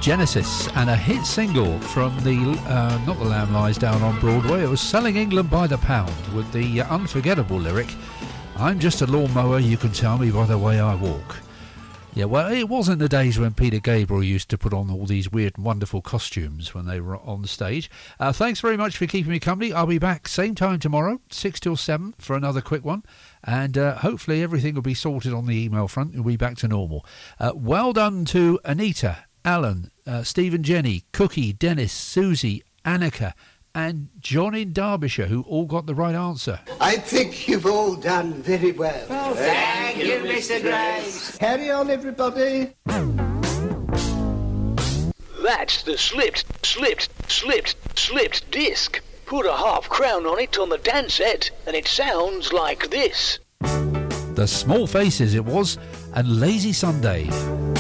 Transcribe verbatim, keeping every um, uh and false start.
Genesis, and a hit single from the, uh, not The Lamb Lies Down on Broadway, it was Selling England by the Pound, with the uh, unforgettable lyric, I'm just a lawnmower, you can tell me by the way I walk. Yeah, well, it wasn't the days when Peter Gabriel used to put on all these weird and wonderful costumes when they were on stage. Uh, thanks very much for keeping me company. I'll be back same time tomorrow, six till seven, for another quick one. And uh, hopefully everything will be sorted on the email front. We'll be back to normal. Uh, well done to Anita, Alan, uh, Stephen, Jenny, Cookie, Dennis, Susie, Annika, and John in Derbyshire, who all got the right answer. I think you've all done very well. Oh, thank, thank you, Mister Graves. Carry on, everybody. That's the slipped, slipped, slipped, slipped disc. Put a half crown on it on the dance set, and it sounds like this. The Small Faces it was, and Lazy Sunday.